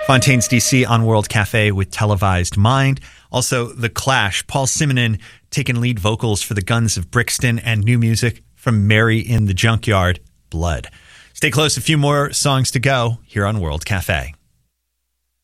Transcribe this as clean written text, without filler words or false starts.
Fontaines DC on World Cafe with Televised Mind. Also, The Clash, Paul Simonon taking lead vocals for the Guns of Brixton, and new music from Mary in the Junkyard, Blood. Stay close, a few more songs to go here on World Cafe.